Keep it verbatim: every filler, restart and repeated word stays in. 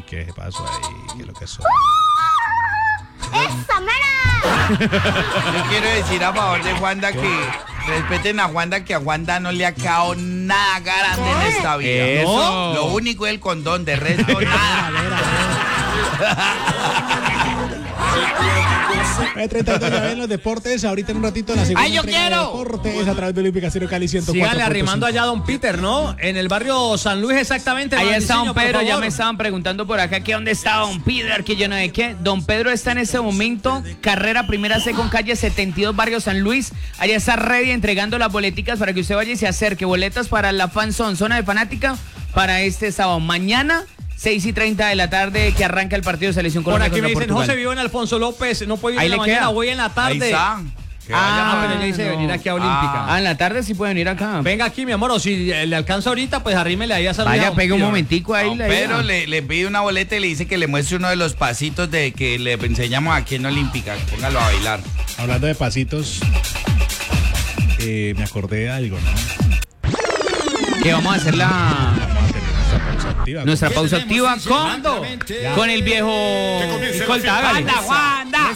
¿Qué pasó ahí? ¿Qué es lo que son? ¡Esa mera! Yo quiero decir a favor de Wanda que respeten a Wanda, que a Wanda no le ha quedado nada grande en esta vida. Eso. ¿No? Lo único es el condón, de resto nada. nueve treinta y dos ya ven los deportes. Ahorita en un ratito la segunda ¡Ay, yo entrega de quiero! deportes a través de Olímpica Cero Cali ciento cuatro. Síganle arrimando allá a Don Peter, ¿no? En el barrio San Luis exactamente. Ahí está Mauricinho, Don por Pedro, ya favor. me estaban preguntando por acá que dónde está Don Peter, que yo no sé qué. Don Pedro está en este momento, carrera primera C con calle setenta y dos, barrio San Luis. Allá está ready entregando las boleticas para que usted vaya y se acerque. Boletas para la fan zone, zona de fanática, para este sábado. Mañana, seis y treinta de la tarde, que arranca el partido de Selección Por Colombia aquí me contra dicen, Portugal. José vivo en Alfonso López, no puedo ir Ahí en la le mañana, queda. voy en la Ahí tarde. está. Que vaya Ah, mañana. pero ella dice no. venir aquí a Olímpica. Ah, en la tarde sí pueden ir acá. Venga aquí, mi amor, o si le alcanza ahorita, pues arrímele ahí a saludar. Vaya, a Don pega un Peter. momentico ahí. Don la Pedro idea. le, le pide una boleta y le dice que le muestre uno de los pasitos de que le enseñamos aquí en Olímpica. Póngalo a bailar. Hablando de pasitos, eh, me acordé de algo, ¿no? Que vamos a hacer la... Vamos a tener nuestra pausa activa. Nuestra pausa activa con, con el viejo... Escolta, hágale. Wanda, Wanda.